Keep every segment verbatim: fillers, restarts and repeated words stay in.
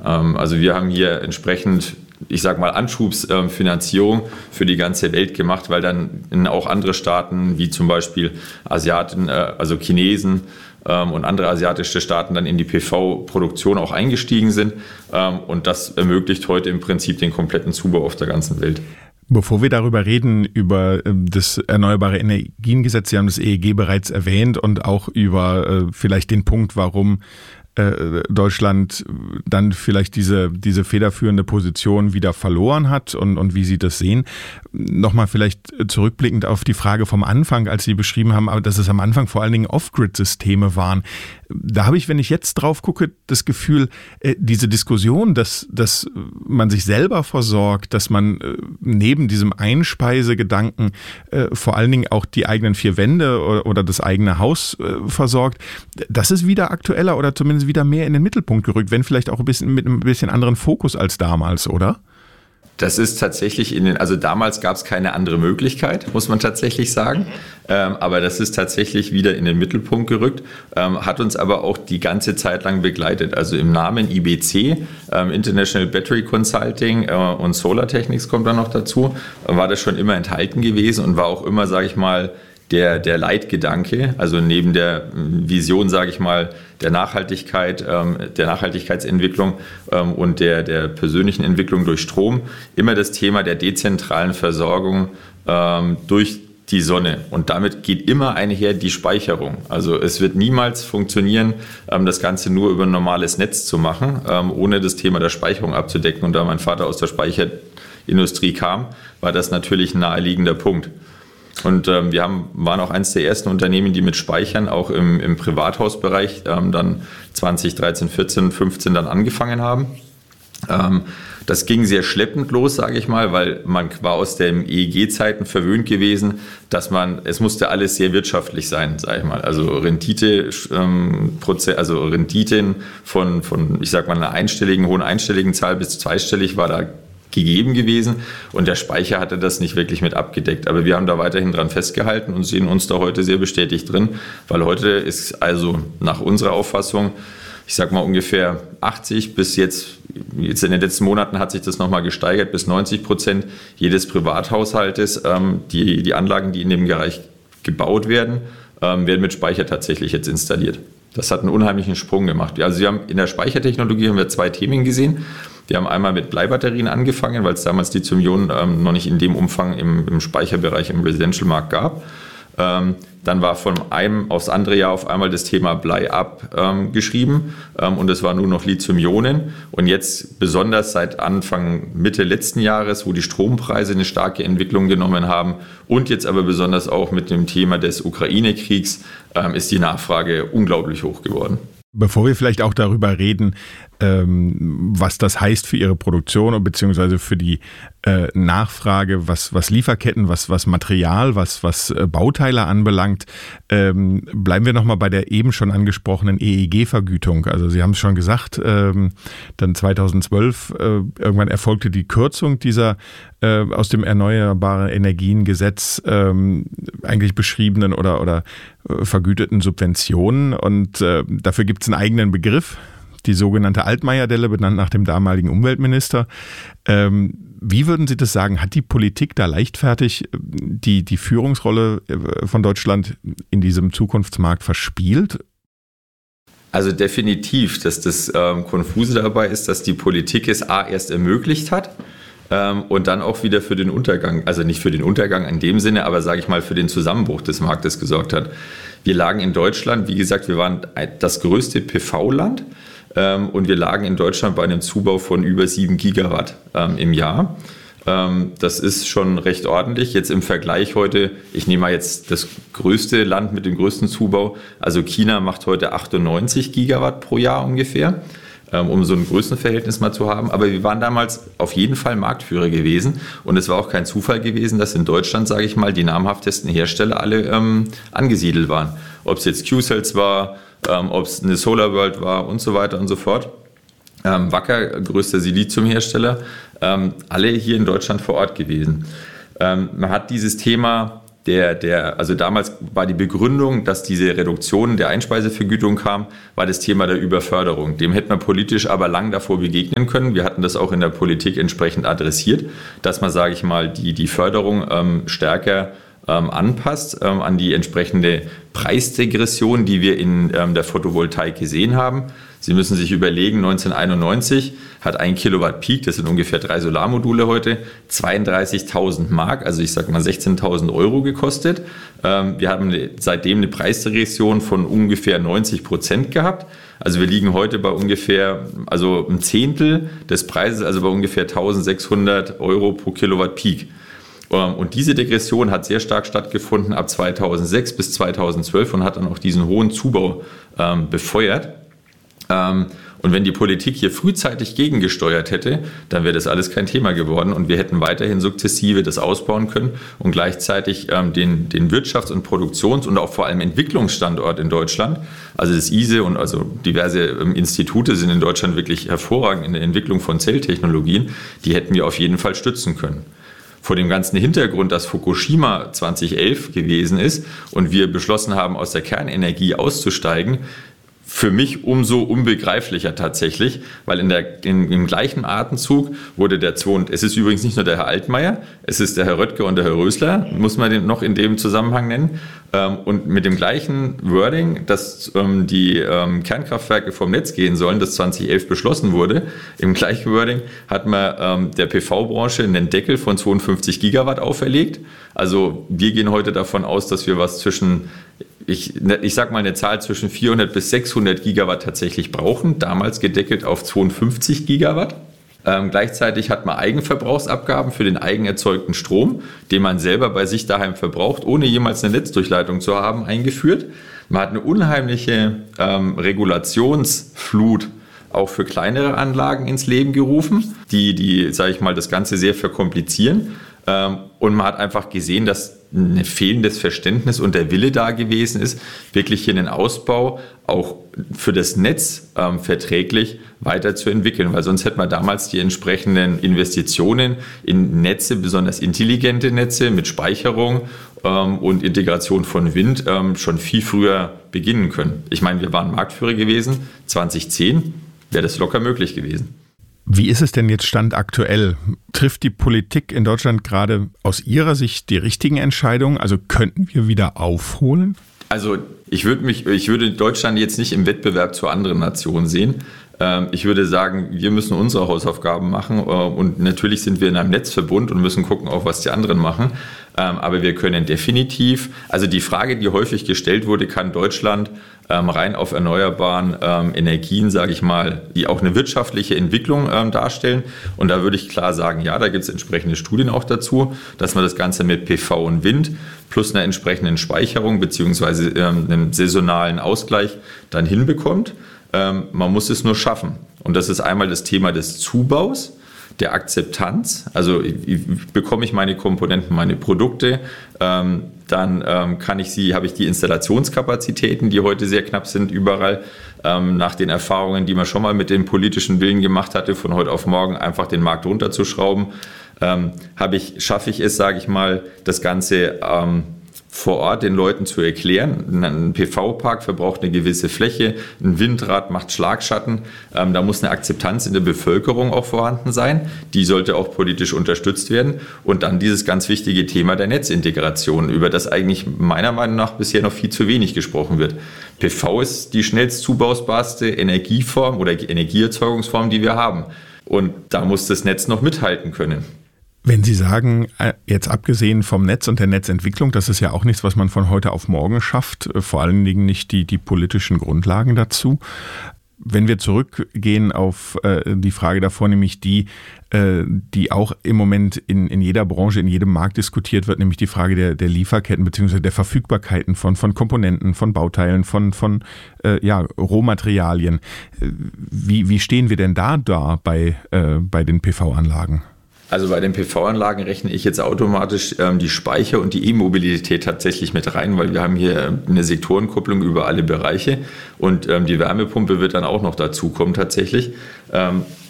Ähm, also wir haben hier entsprechend, ich sag mal, Anschubsfinanzierung für die ganze Welt gemacht, weil dann auch andere Staaten, wie zum Beispiel Asiaten, also Chinesen und andere asiatische Staaten dann in die P V-Produktion auch eingestiegen sind. Und das ermöglicht heute im Prinzip den kompletten Zubau auf der ganzen Welt. Bevor wir darüber reden, über das Erneuerbare Energiengesetz, Sie haben das E E G bereits erwähnt, und auch über äh, vielleicht den Punkt, warum äh, Deutschland dann vielleicht diese, diese federführende Position wieder verloren hat und, und wie Sie das sehen. Nochmal vielleicht zurückblickend auf die Frage vom Anfang, als Sie beschrieben haben, dass es am Anfang vor allen Dingen Off-Grid-Systeme waren. Da habe ich, wenn ich jetzt drauf gucke, das Gefühl, diese Diskussion, dass, dass man sich selber versorgt, dass man neben diesem Einspeisegedanken vor allen Dingen auch die eigenen vier Wände oder, oder das eigene Haus versorgt, das ist wieder aktueller oder zumindest wieder mehr in den Mittelpunkt gerückt, wenn vielleicht auch ein bisschen mit einem bisschen anderen Fokus als damals, oder? Das ist tatsächlich in den, also damals gab es keine andere Möglichkeit, muss man tatsächlich sagen. Ähm, aber das ist tatsächlich wieder in den Mittelpunkt gerückt, ähm, hat uns aber auch die ganze Zeit lang begleitet. Also im Namen I B C, ähm, International Battery Consulting äh, und Solar Technics kommt dann noch dazu, war das schon immer enthalten gewesen und war auch immer, sage ich mal, der, der Leitgedanke, also neben der Vision, sage ich mal, der Nachhaltigkeit, ähm, der Nachhaltigkeitsentwicklung ähm, und der, der persönlichen Entwicklung durch Strom, immer das Thema der dezentralen Versorgung ähm, durch die Sonne. Und damit geht immer einher die Speicherung. Also es wird niemals funktionieren, ähm, das Ganze nur über ein normales Netz zu machen, ähm, ohne das Thema der Speicherung abzudecken. Und da mein Vater aus der Speicherindustrie kam, war das natürlich ein naheliegender Punkt. Und ähm, wir haben, waren auch eines der ersten Unternehmen, die mit Speichern auch im, im Privathausbereich ähm, dann zwanzig dreizehn, vierzehn, fünfzehn dann angefangen haben. Ähm, das ging sehr schleppend los, sage ich mal, weil man war aus den E E G-Zeiten verwöhnt gewesen, dass man, es musste alles sehr wirtschaftlich sein, sage ich mal. Also Rendite, ähm, also Renditen von, von, ich sag mal, einer einstelligen, hohen einstelligen Zahl bis zweistellig war da gegeben gewesen und der Speicher hatte das nicht wirklich mit abgedeckt. Aber wir haben da weiterhin dran festgehalten und sehen uns da heute sehr bestätigt drin, weil heute ist also nach unserer Auffassung, ich sag mal ungefähr achtzig bis jetzt, jetzt in den letzten Monaten hat sich das nochmal gesteigert bis neunzig Prozent jedes Privathaushaltes, ähm, die, die Anlagen, die in dem Bereich gebaut werden, ähm, werden mit Speicher tatsächlich jetzt installiert. Das hat einen unheimlichen Sprung gemacht. Also wir haben in der Speichertechnologie haben wir zwei Themen gesehen. Wir haben einmal mit Bleibatterien angefangen, weil es damals Lithium-Ionen ähm, noch nicht in dem Umfang im, im Speicherbereich im Residential-Markt gab. Ähm, dann war von einem aufs andere Jahr auf einmal das Thema Blei abgeschrieben ähm, und es war nur noch Lithium-Ionen. Und jetzt besonders seit Anfang, Mitte letzten Jahres, wo die Strompreise eine starke Entwicklung genommen haben und jetzt aber besonders auch mit dem Thema des Ukraine-Kriegs ähm, ist die Nachfrage unglaublich hoch geworden. Bevor wir vielleicht auch darüber reden, ähm, was das heißt für Ihre Produktion beziehungsweise für die äh, Nachfrage, was, was Lieferketten, was, was Material, was, was äh, Bauteile anbelangt, ähm, bleiben wir nochmal bei der eben schon angesprochenen E E G-Vergütung. Also Sie haben es schon gesagt, ähm, dann zweitausendzwölf äh, irgendwann erfolgte die Kürzung dieser äh, aus dem Erneuerbare Energiengesetz ähm, eigentlich beschriebenen oder, oder äh, vergüteten Subventionen und äh, dafür gibt es einen eigenen Begriff, die sogenannte Altmaier-Delle, benannt nach dem damaligen Umweltminister. Ähm, wie würden Sie das sagen? Hat die Politik da leichtfertig die, die Führungsrolle von Deutschland in diesem Zukunftsmarkt verspielt? Also definitiv, dass das ähm, Konfuse dabei ist, dass die Politik es A erst ermöglicht hat ähm, und dann auch wieder für den Untergang, also nicht für den Untergang in dem Sinne, aber sage ich mal für den Zusammenbruch des Marktes gesorgt hat. Wir lagen in Deutschland, wie gesagt, wir waren das größte P V-Land. Ähm, und wir lagen in Deutschland bei einem Zubau von über sieben Gigawatt ähm, im Jahr. Ähm, das ist schon recht ordentlich. Jetzt im Vergleich heute, ich nehme mal jetzt das größte Land mit dem größten Zubau, also China macht heute achtundneunzig Gigawatt pro Jahr ungefähr, ähm, um so ein Größenverhältnis mal zu haben. Aber wir waren damals auf jeden Fall Marktführer gewesen und es war auch kein Zufall gewesen, dass in Deutschland, sage ich mal, die namhaftesten Hersteller alle ähm, angesiedelt waren. Ob es jetzt Q-Cells war, Ähm, ob es eine SolarWorld war und so weiter und so fort. Ähm, Wacker, größter Siliziumhersteller, ähm, alle hier in Deutschland vor Ort gewesen. Ähm, man hat dieses Thema Der, der, also damals war die Begründung, dass diese Reduktion der Einspeisevergütung kam, war das Thema der Überförderung. Dem hätte man politisch aber lang davor begegnen können. Wir hatten das auch in der Politik entsprechend adressiert, dass man, sage ich mal, die, die Förderung ähm, stärker ähm, anpasst ähm, an die entsprechende Preisdegression, die wir in ähm, der Photovoltaik gesehen haben. Sie müssen sich überlegen, neunzehnhunderteinundneunzig hat ein Kilowatt Peak, das sind ungefähr drei Solarmodule heute, zweiunddreißigtausend Mark, also ich sage mal sechzehntausend Euro gekostet. Wir haben seitdem eine Preisregression von ungefähr neunzig Prozent gehabt. Also wir liegen heute bei ungefähr, also ein Zehntel des Preises, also bei ungefähr eintausendsechshundert Euro pro Kilowatt Peak. Und diese Degression hat sehr stark stattgefunden ab zweitausendsechs bis zweitausendzwölf und hat dann auch diesen hohen Zubau ähm, befeuert. Ähm, und wenn die Politik hier frühzeitig gegengesteuert hätte, dann wäre das alles kein Thema geworden und wir hätten weiterhin sukzessive das ausbauen können und gleichzeitig ähm, den, den Wirtschafts- und Produktions- und auch vor allem Entwicklungsstandort in Deutschland, also das I S E und also diverse ähm, Institute sind in Deutschland wirklich hervorragend in der Entwicklung von Zelltechnologien, die hätten wir auf jeden Fall stützen können. Vor dem ganzen Hintergrund, dass Fukushima zweitausendelf gewesen ist und wir beschlossen haben, aus der Kernenergie auszusteigen, für mich umso unbegreiflicher tatsächlich, weil in der, in, im gleichen Atemzug wurde der zwei, es ist übrigens nicht nur der Herr Altmaier, es ist der Herr Röttger und der Herr Rösler, muss man den noch in dem Zusammenhang nennen, und mit dem gleichen Wording, dass die Kernkraftwerke vom Netz gehen sollen, das zweitausendelf beschlossen wurde, im gleichen Wording hat man der P V-Branche einen Deckel von zweiundfünfzig Gigawatt auferlegt. Also wir gehen heute davon aus, dass wir was zwischen Ich, ich sag mal eine Zahl zwischen vierhundert bis sechshundert Gigawatt tatsächlich brauchen, damals gedeckelt auf zweiundfünfzig Gigawatt. Ähm, gleichzeitig hat man Eigenverbrauchsabgaben für den eigenerzeugten Strom, den man selber bei sich daheim verbraucht, ohne jemals eine Netzdurchleitung zu haben, eingeführt. Man hat eine unheimliche ähm, Regulationsflut auch für kleinere Anlagen ins Leben gerufen, die, die sage ich mal, das Ganze sehr verkomplizieren. Ähm, und man hat einfach gesehen, dass ein fehlendes Verständnis und der Wille da gewesen ist, wirklich hier einen Ausbau auch für das Netz ähm, verträglich weiterzuentwickeln, weil sonst hätte man damals die entsprechenden Investitionen in Netze, besonders intelligente Netze mit Speicherung ähm, und Integration von Wind ähm, schon viel früher beginnen können. Ich meine, wir waren Marktführer gewesen, zweitausendzehn wäre das locker möglich gewesen. Wie ist es denn jetzt Stand aktuell? Trifft die Politik in Deutschland gerade aus Ihrer Sicht die richtigen Entscheidungen? Also könnten wir wieder aufholen? Also ich würde mich, ich würde Deutschland jetzt nicht im Wettbewerb zu anderen Nationen sehen. Ich würde sagen, wir müssen unsere Hausaufgaben machen und natürlich sind wir in einem Netzverbund und müssen gucken, auch was die anderen machen. Aber wir können definitiv, also die Frage, die häufig gestellt wurde, kann Deutschland rein auf erneuerbaren Energien, sage ich mal, die auch eine wirtschaftliche Entwicklung darstellen. Und da würde ich klar sagen, ja, da gibt es entsprechende Studien auch dazu, dass man das Ganze mit P V und Wind plus einer entsprechenden Speicherung beziehungsweise einem saisonalen Ausgleich dann hinbekommt. Man muss es nur schaffen. Und das ist einmal das Thema des Zubaus, der Akzeptanz. Also bekomme ich meine Komponenten, meine Produkte, ähm, dann ähm, kann ich sie, habe ich die Installationskapazitäten, die heute sehr knapp sind überall. Ähm, nach den Erfahrungen, die man schon mal mit dem politischen Willen gemacht hatte, von heute auf morgen einfach den Markt runterzuschrauben, ähm, habe ich, schaffe ich es, sage ich mal, das Ganze ähm, vor Ort den Leuten zu erklären. Ein P V-Park verbraucht eine gewisse Fläche, ein Windrad macht Schlagschatten. Ähm, da muss eine Akzeptanz in der Bevölkerung auch vorhanden sein. Die sollte auch politisch unterstützt werden. Und dann dieses ganz wichtige Thema der Netzintegration, über das eigentlich meiner Meinung nach bisher noch viel zu wenig gesprochen wird. P V ist die schnellst zubausbarste Energieform oder Energieerzeugungsform, die wir haben. Und da muss das Netz noch mithalten können. Wenn Sie sagen, jetzt abgesehen vom Netz und der Netzentwicklung, das ist ja auch nichts, was man von heute auf morgen schafft, vor allen Dingen nicht die, die politischen Grundlagen dazu. Wenn wir zurückgehen auf äh, die Frage davor, nämlich die, äh, die auch im Moment in, in jeder Branche, in jedem Markt diskutiert wird, nämlich die Frage der, der Lieferketten bzw. der Verfügbarkeiten von, von Komponenten, von Bauteilen, von, von äh, ja, Rohmaterialien. Wie, wie stehen wir denn da, da bei, äh, bei den P V-Anlagen? Also bei den P V-Anlagen rechne ich jetzt automatisch ähm, die Speicher und die E-Mobilität tatsächlich mit rein, weil wir haben hier eine Sektorenkupplung über alle Bereiche und ähm, die Wärmepumpe wird dann auch noch dazukommen tatsächlich. Ähm,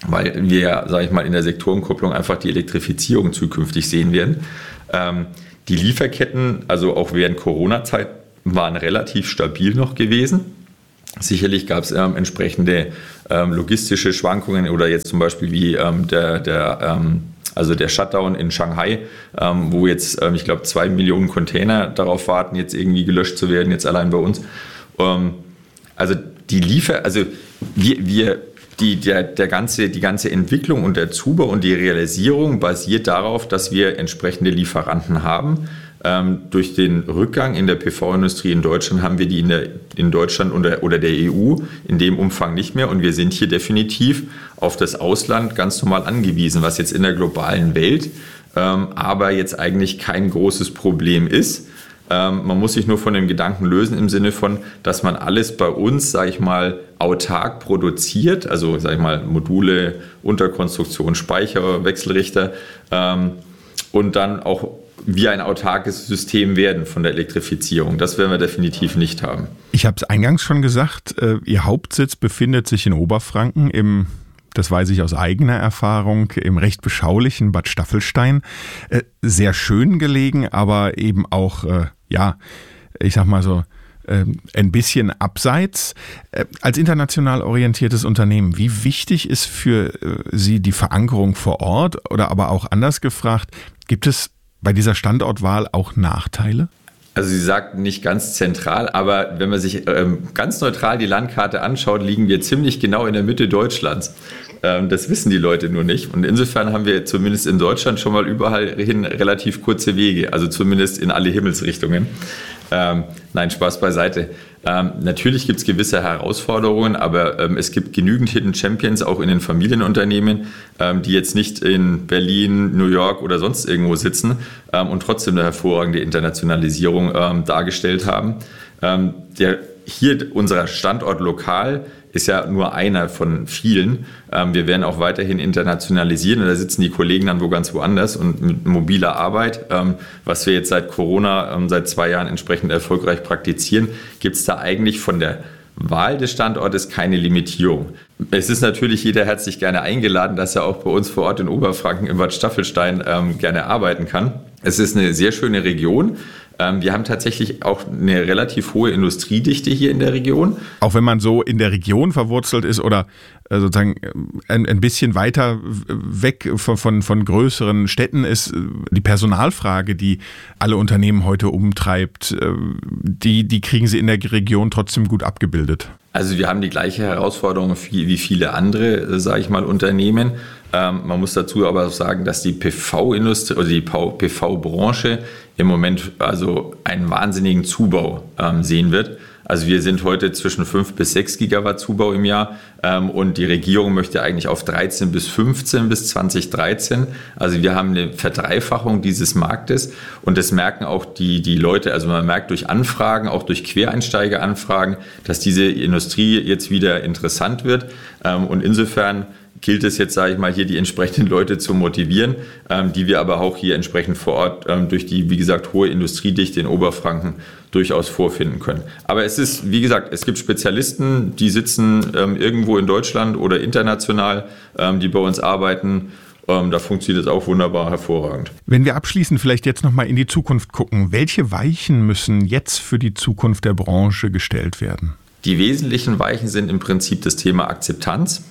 weil wir ja, sage ich mal, in der Sektorenkopplung einfach die Elektrifizierung zukünftig sehen werden. Ähm, die Lieferketten, also auch während Corona-Zeit, waren relativ stabil noch gewesen. Sicherlich gab es ähm, entsprechende ähm, logistische Schwankungen oder jetzt zum Beispiel wie ähm, der, der, ähm, also der Shutdown in Shanghai, ähm, wo jetzt, ähm, ich glaube, zwei Millionen Container darauf warten, jetzt irgendwie gelöscht zu werden, jetzt allein bei uns. Ähm, also die Liefer, also wir, wir die, der, der ganze, die ganze Entwicklung und der Zubau und die Realisierung basiert darauf, dass wir entsprechende Lieferanten haben. Ähm, durch den Rückgang in der P V-Industrie in Deutschland haben wir die in, der, in Deutschland oder, oder der E U in dem Umfang nicht mehr. Und wir sind hier definitiv auf das Ausland ganz normal angewiesen, was jetzt in der globalen Welt ähm, aber jetzt eigentlich kein großes Problem ist. Ähm, man muss sich nur von dem Gedanken lösen im Sinne von, dass man alles bei uns, sage ich mal, autark produziert. Also, sage ich mal, Module, Unterkonstruktion, Speicher, Wechselrichter ähm, und dann auch wie ein autarkes System werden von der Elektrifizierung. Das werden wir definitiv nicht haben. Ich habe es eingangs schon gesagt, äh, Ihr Hauptsitz befindet sich in Oberfranken im, das weiß ich aus eigener Erfahrung, im recht beschaulichen Bad Staffelstein. Äh, sehr schön gelegen, aber eben auch, äh, ja, ich sag mal so, äh, ein bisschen abseits. Äh, als international orientiertes Unternehmen, wie wichtig ist für äh, Sie die Verankerung vor Ort? Oder aber auch anders gefragt, gibt es bei dieser Standortwahl auch Nachteile? Also Sie sagten nicht ganz zentral, aber wenn man sich ähm, ganz neutral die Landkarte anschaut, liegen wir ziemlich genau in der Mitte Deutschlands. Ähm, das wissen die Leute nur nicht. Und insofern haben wir zumindest in Deutschland schon mal überall hin relativ kurze Wege, also zumindest in alle Himmelsrichtungen. Ähm, nein, Spaß beiseite. Ähm, natürlich gibt es gewisse Herausforderungen, aber ähm, es gibt genügend Hidden Champions auch in den Familienunternehmen, ähm, die jetzt nicht in Berlin, New York oder sonst irgendwo sitzen ähm, und trotzdem eine hervorragende Internationalisierung ähm, dargestellt haben. Ähm, der, hier unser Standort lokal ist ja nur einer von vielen. Ähm, wir werden auch weiterhin internationalisieren und da sitzen die Kollegen dann wo ganz woanders und mit mobiler Arbeit, ähm, was wir jetzt seit Corona, ähm, seit zwei Jahren entsprechend erfolgreich praktizieren, gibt es da eigentlich von der Wahl des Standortes keine Limitierung. Es ist natürlich jeder herzlich gerne eingeladen, dass er auch bei uns vor Ort in Oberfranken im Bad Staffelstein ähm, gerne arbeiten kann. Es ist eine sehr schöne Region. Ähm, wir haben tatsächlich auch eine relativ hohe Industriedichte hier in der Region. Auch wenn man so in der Region verwurzelt ist oder äh, sozusagen ein, ein bisschen weiter weg von, von, von größeren Städten ist, die Personalfrage, die alle Unternehmen heute umtreibt, äh, die, die kriegen sie in der Region trotzdem gut abgebildet. Also wir haben die gleiche Herausforderung wie viele andere, sage ich mal, Unternehmen. Ähm, man muss dazu aber auch sagen, dass die P V-Industrie oder die P V-Branche im Moment also einen wahnsinnigen Zubau ähm, sehen wird. Also wir sind heute zwischen fünf bis sechs Gigawatt Zubau im Jahr ähm, und die Regierung möchte eigentlich auf dreizehn bis fünfzehn bis zwanzig dreizehn. Also wir haben eine Verdreifachung dieses Marktes und das merken auch die, die Leute, also man merkt durch Anfragen, auch durch Quereinsteigeranfragen, dass diese Industrie jetzt wieder interessant wird ähm, und insofern gilt es jetzt, sage ich mal, hier die entsprechenden Leute zu motivieren, ähm, die wir aber auch hier entsprechend vor Ort ähm, durch die, wie gesagt, hohe Industriedichte in Oberfranken durchaus vorfinden können. Aber es ist, wie gesagt, es gibt Spezialisten, die sitzen ähm, irgendwo in Deutschland oder international, ähm, die bei uns arbeiten. Ähm, da funktioniert es auch wunderbar, hervorragend. Wenn wir abschließend vielleicht jetzt nochmal in die Zukunft gucken, welche Weichen müssen jetzt für die Zukunft der Branche gestellt werden? Die wesentlichen Weichen sind im Prinzip das Thema Akzeptanz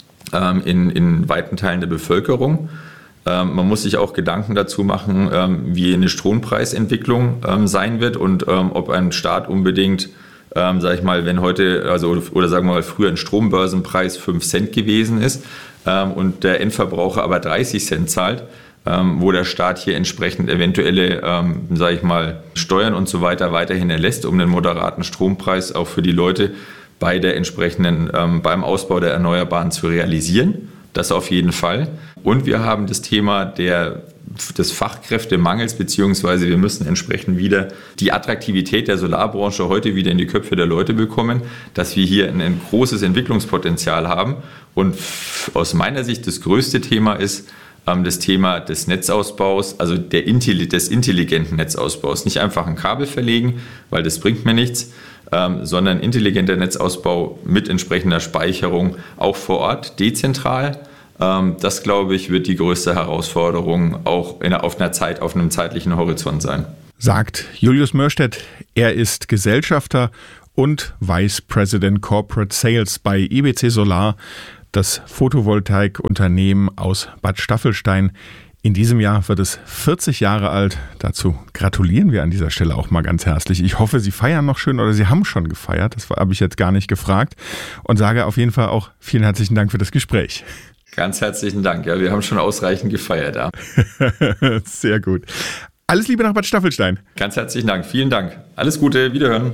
in, in weiten Teilen der Bevölkerung. Ähm, man muss sich auch Gedanken dazu machen, ähm, wie eine Strompreisentwicklung ähm, sein wird und ähm, ob ein Staat unbedingt, ähm, sag ich mal, wenn heute, also oder sagen wir mal früher ein Strombörsenpreis fünf Cent gewesen ist ähm, und der Endverbraucher aber dreißig Cent zahlt, ähm, wo der Staat hier entsprechend eventuelle, ähm, sage ich mal, Steuern und so weiter weiterhin erlässt, um den moderaten Strompreis auch für die Leute bei der entsprechenden, ähm, beim Ausbau der Erneuerbaren zu realisieren. Das auf jeden Fall. Und wir haben das Thema der, des Fachkräftemangels, beziehungsweise wir müssen entsprechend wieder die Attraktivität der Solarbranche heute wieder in die Köpfe der Leute bekommen, dass wir hier ein, ein großes Entwicklungspotenzial haben. Und aus meiner Sicht das größte Thema ist ähm, das Thema des Netzausbaus, also der, des intelligenten Netzausbaus. Nicht einfach ein Kabel verlegen, weil das bringt mir nichts, Ähm, sondern intelligenter Netzausbau mit entsprechender Speicherung auch vor Ort, dezentral, Ähm, das, glaube ich, wird die größte Herausforderung auch in, auf einer Zeit, auf einem zeitlichen Horizont sein. Sagt Julius Mörstedt. Er ist Gesellschafter und Vice President Corporate Sales bei I B C Solar, das Photovoltaikunternehmen aus Bad Staffelstein. In diesem Jahr wird es vierzig Jahre alt. Dazu gratulieren wir an dieser Stelle auch mal ganz herzlich. Ich hoffe, Sie feiern noch schön oder Sie haben schon gefeiert. Das habe ich jetzt gar nicht gefragt. Und sage auf jeden Fall auch vielen herzlichen Dank für das Gespräch. Ganz herzlichen Dank. Ja, wir haben schon ausreichend gefeiert. Ja. Sehr gut. Alles Liebe nach Bad Staffelstein. Ganz herzlichen Dank. Vielen Dank. Alles Gute. Wiederhören.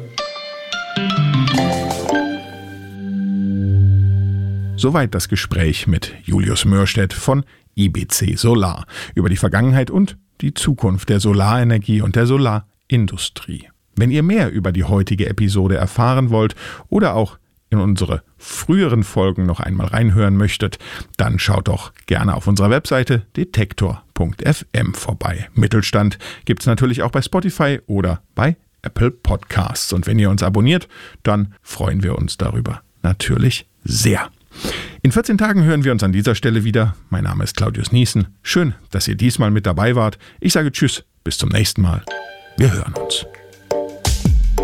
Soweit das Gespräch mit Julius Mörstedt von I B C Solar über die Vergangenheit und die Zukunft der Solarenergie und der Solarindustrie. Wenn ihr mehr über die heutige Episode erfahren wollt oder auch in unsere früheren Folgen noch einmal reinhören möchtet, dann schaut doch gerne auf unserer Webseite detektor punkt f m vorbei. Mittelstand gibt es natürlich auch bei Spotify oder bei Apple Podcasts. Und wenn ihr uns abonniert, dann freuen wir uns darüber natürlich sehr. In vierzehn Tagen hören wir uns an dieser Stelle wieder. Mein Name ist Claudius Niesen. Schön, dass ihr diesmal mit dabei wart. Ich sage Tschüss, bis zum nächsten Mal. Wir hören uns.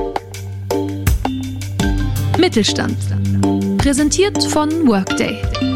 Mittelstand. Präsentiert von Workday.